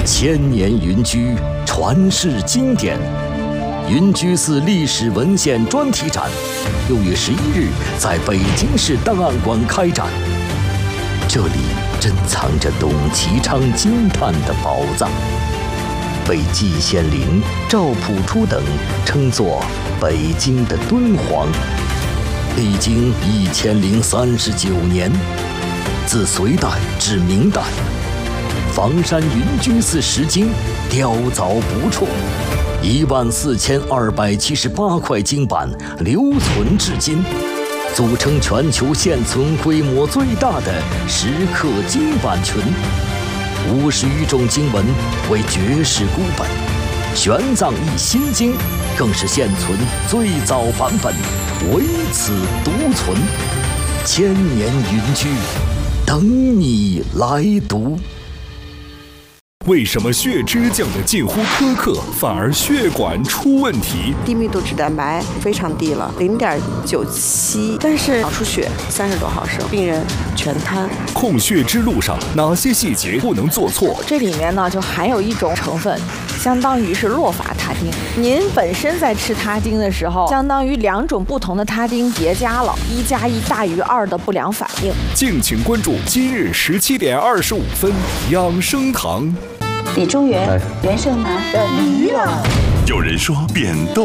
千年云居，传世经典。云居寺历史文献专题展6月11日在北京市档案馆开展。这里珍藏着董其昌惊叹的宝藏，被季羡林、赵朴初等称作北京的敦煌。历经1039年，自隋代至明代，房山云居寺石经雕凿不辍，14278块经版留存至今，组成全球现存规模最大的石刻经版群。50余种经文为绝世孤本，玄奘译心经更是现存最早版本，唯此独存。千年云居，等你来读。 为什么血脂降得近乎苛刻，反而血管出问题？ 低密度脂蛋白非常低了，0.97，但是脑出血30多毫升，病人全瘫。 控血脂路上哪些细节不能做错？ 这里面呢就含有一种成分，相当于是洛伐他汀。您本身在吃他汀的时候，相当于2种不同的他汀叠加了，1+1大于2的不良反应。 敬请关注今日17点25分，养生堂。 李中原、袁胜男的驴了。 有人说扁豆